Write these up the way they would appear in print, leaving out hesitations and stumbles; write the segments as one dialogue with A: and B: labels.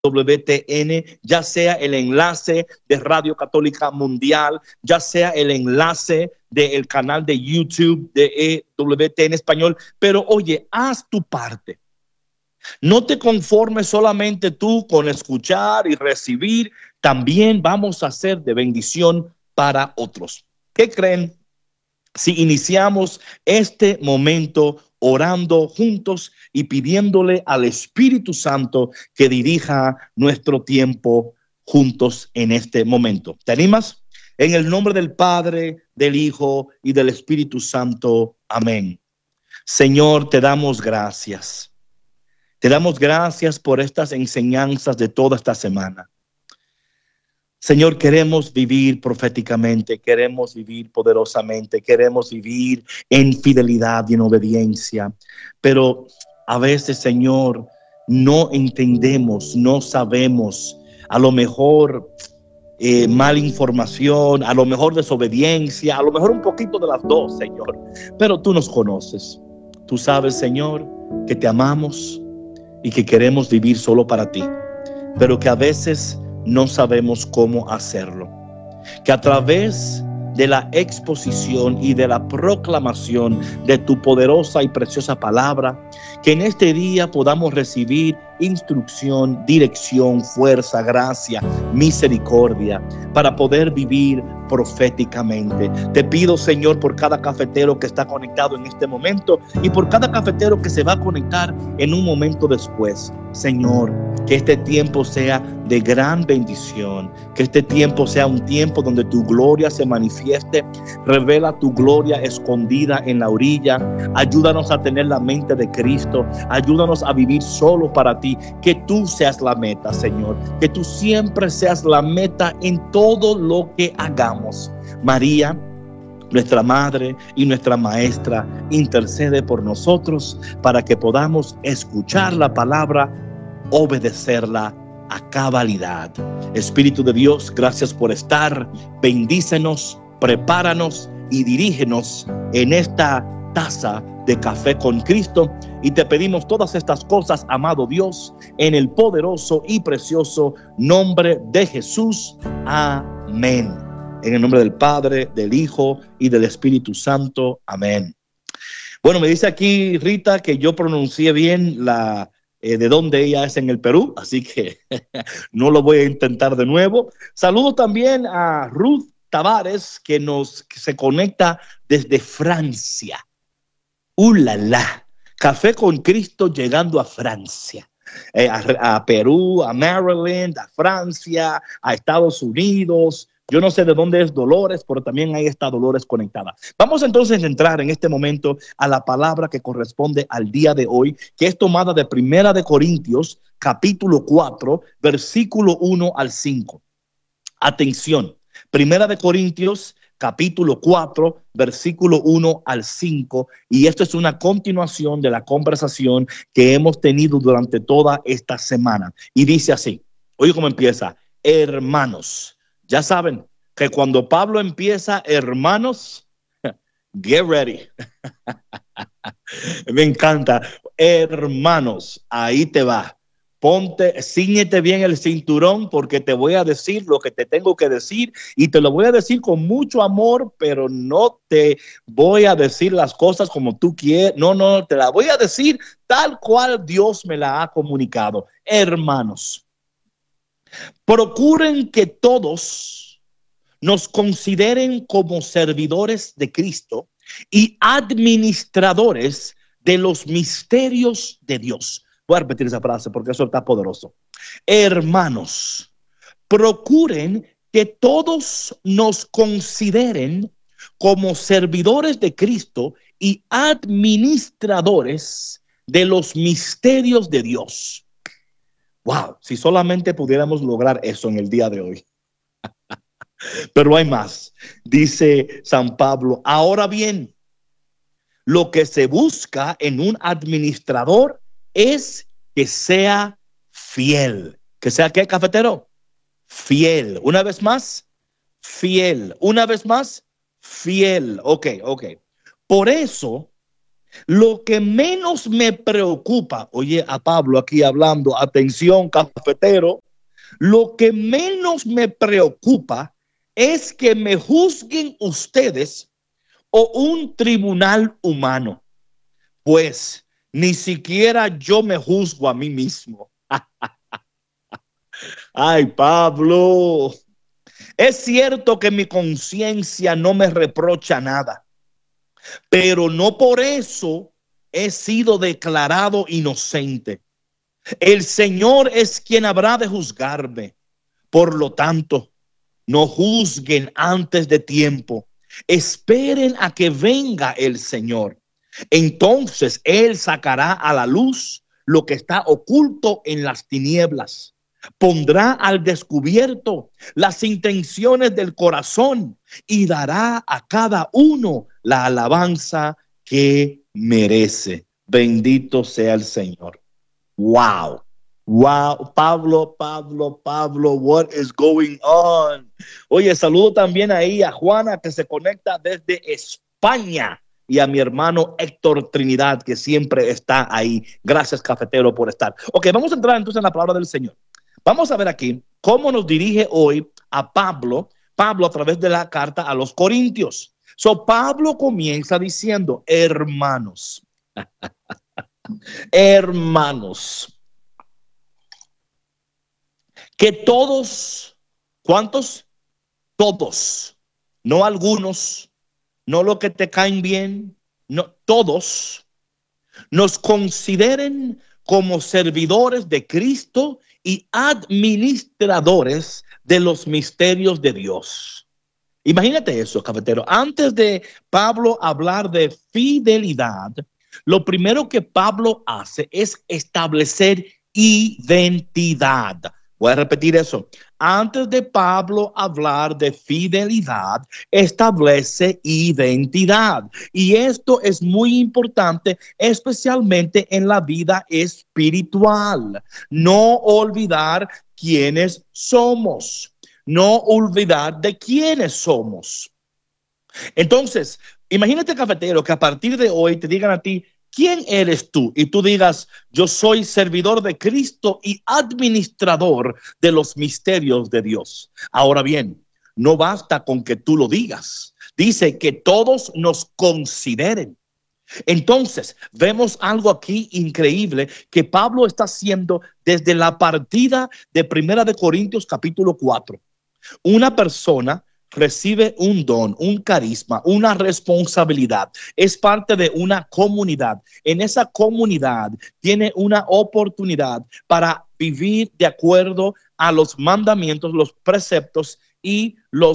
A: EWTN, ya sea el enlace de Radio Católica Mundial, ya sea el enlace del canal de YouTube de EWTN Español. Pero oye, haz tu parte. No te conformes solamente tú con escuchar y recibir, también vamos a hacer de bendición para otros. ¿Qué creen si iniciamos este momento orando juntos y pidiéndole al Espíritu Santo que dirija nuestro tiempo juntos en este momento? ¿Te animas? En el nombre del Padre, del Hijo y del Espíritu Santo. Amén. Señor, te damos gracias. Te damos gracias por estas enseñanzas de toda esta semana. Señor, queremos vivir proféticamente, queremos vivir poderosamente, queremos vivir en fidelidad y en obediencia. Pero a veces, Señor, no entendemos, no sabemos, a lo mejor mala información, a lo mejor desobediencia, a lo mejor un poquito de las dos, Señor. Pero tú nos conoces. Tú sabes, Señor, que te amamos y que queremos vivir solo para ti, pero que a veces no sabemos cómo hacerlo. Que a través de la exposición y de la proclamación de tu poderosa y preciosa palabra, que en este día podamos recibir instrucción, dirección, fuerza, gracia, misericordia para poder vivir proféticamente. Te pido, Señor, por cada cafetero que está conectado en este momento y por cada cafetero que se va a conectar en un momento después. Señor, que este tiempo sea de gran bendición, que este tiempo sea un tiempo donde tu gloria se manifieste. Revela tu gloria escondida en la orilla. Ayúdanos a tener la mente de Cristo. Ayúdanos a vivir solo para ti. Que tú seas la meta, Señor. Que tú siempre seas la meta en todo lo que hagamos. María, nuestra madre y nuestra maestra, intercede por nosotros para que podamos escuchar la palabra, obedecerla a cabalidad. Espíritu de Dios, gracias por estar. Bendícenos, prepáranos y dirígenos en esta taza de café con Cristo. Y te pedimos todas estas cosas, amado Dios, en el poderoso y precioso nombre de Jesús. Amén. En el nombre del Padre, del Hijo y del Espíritu Santo. Amén. Bueno, me dice aquí Rita que yo pronuncié bien de dónde ella es en el Perú, así que no lo voy a intentar de nuevo. Saludo también a Ruth Tavares, que se conecta desde Francia. ¡Ulala! Café con Cristo llegando a Francia. A Perú, a Maryland, a Francia, a Estados Unidos. Yo no sé de dónde es Dolores, pero también ahí está Dolores conectada. Vamos entonces a entrar en este momento a la palabra que corresponde al día de hoy, que es tomada de Primera de Corintios, capítulo 4, versículo 1 al 5. Atención, Primera de Corintios, capítulo 4, versículo 1 al 5. Y esto es una continuación de la conversación que hemos tenido durante toda esta semana. Y dice así, oye cómo empieza, hermanos. Ya saben que cuando Pablo empieza, hermanos, get ready. Me encanta. Hermanos, ahí te va. Cíñete bien el cinturón porque te voy a decir lo que te tengo que decir y te lo voy a decir con mucho amor, pero no te voy a decir las cosas como tú quieres. No, te la voy a decir tal cual Dios me la ha comunicado. Hermanos, procuren que todos nos consideren como servidores de Cristo y administradores de los misterios de Dios. Voy a repetir esa frase porque eso está poderoso. Hermanos, procuren que todos nos consideren como servidores de Cristo y administradores de los misterios de Dios. Wow, si solamente pudiéramos lograr eso en el día de hoy. Pero hay más. Dice San Pablo, ahora bien, lo que se busca en un administrador es que sea fiel. ¿Que sea qué, cafetero? Fiel. Una vez más, fiel. Una vez más, fiel. Ok. Por eso Lo que menos me preocupa, oye a Pablo aquí hablando, atención cafetero, lo que menos me preocupa es que me juzguen ustedes o un tribunal humano, pues ni siquiera yo me juzgo a mí mismo. Ay, Pablo, es cierto que mi conciencia no me reprocha nada, pero no por eso he sido declarado inocente. El Señor es quien habrá de juzgarme. Por lo tanto, no juzguen antes de tiempo. Esperen a que venga el Señor. Entonces Él sacará a la luz lo que está oculto en las tinieblas. Pondrá al descubierto las intenciones del corazón y dará a cada uno la alabanza que merece. Bendito sea el Señor. Wow. Wow, Pablo, what is going on? Oye, saludo también ahí a Juana que se conecta desde España y a mi hermano Héctor Trinidad que siempre está ahí. Gracias, cafetero, por estar. Ok, vamos a entrar entonces en la palabra del Señor. Vamos a ver aquí cómo nos dirige hoy a Pablo a través de la carta a los Corintios. Pablo comienza diciendo, hermanos, hermanos, que todos, ¿cuántos? Todos, no algunos, no los que te caen bien, no, todos nos consideren como servidores de Cristo y administradores de los misterios de Dios. Imagínate eso, cafetero. Antes de Pablo hablar de fidelidad, lo primero que Pablo hace es establecer identidad. Voy a repetir eso. Antes de Pablo hablar de fidelidad, establece identidad. Y esto es muy importante, especialmente en la vida espiritual. No olvidar quiénes somos. No olvidar de quiénes somos. Entonces, imagínate, cafetero, que a partir de hoy te digan a ti, ¿quién eres tú? Y tú digas, yo soy servidor de Cristo y administrador de los misterios de Dios. Ahora bien, no basta con que tú lo digas. Dice que todos nos consideren. Entonces, vemos algo aquí increíble que Pablo está haciendo desde la partida de Primera de Corintios capítulo 4. Una persona recibe un don, un carisma, una responsabilidad, es parte de una comunidad. En esa comunidad tiene una oportunidad para vivir de acuerdo a los mandamientos, los preceptos y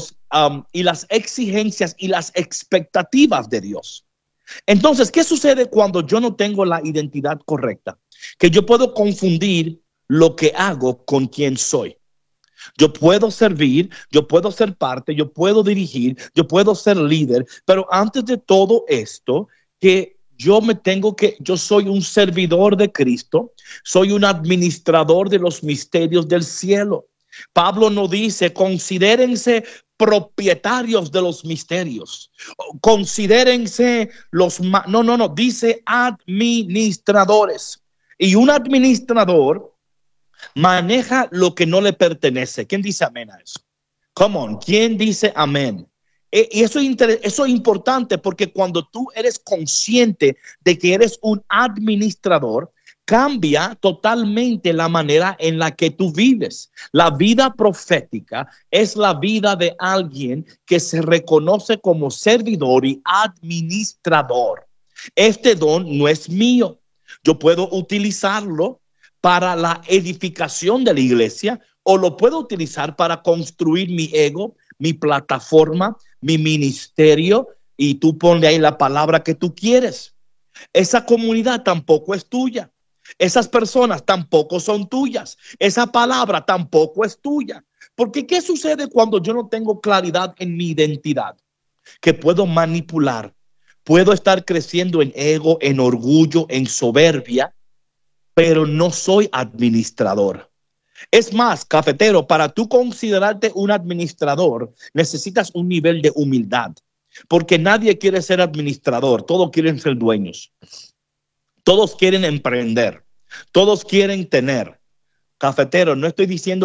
A: las exigencias y las expectativas de Dios. Entonces, ¿qué sucede cuando yo no tengo la identidad correcta? Que yo puedo confundir lo que hago con quién soy. Yo puedo servir, yo puedo ser parte, yo puedo dirigir, yo puedo ser líder, pero antes de todo esto, que yo soy un servidor de Cristo, soy un administrador de los misterios del cielo. Pablo no dice, considérense propietarios de los misterios, considérense no, dice administradores. Y un administrador maneja lo que no le pertenece. ¿Quién dice amén a eso? Come on, ¿quién dice amén? Y eso es importante porque cuando tú eres consciente de que eres un administrador, cambia totalmente la manera en la que tú vives. La vida profética es la vida de alguien que se reconoce como servidor y administrador. Este don no es mío. Yo puedo utilizarlo para la edificación de la iglesia o lo puedo utilizar para construir mi ego, mi plataforma, mi ministerio, y tú ponle ahí la palabra que tú quieres. Esa comunidad tampoco es tuya. Esas personas tampoco son tuyas. Esa palabra tampoco es tuya. Porque ¿qué sucede cuando yo no tengo claridad en mi identidad? Que puedo manipular, puedo estar creciendo en ego, en orgullo, en soberbia, pero no soy administrador. Es más, cafetero, para tú considerarte un administrador, necesitas un nivel de humildad. porque nadie quiere ser administrador, todos quieren ser dueños, todos quieren emprender, todos quieren tener. Cafetero, no estoy diciendo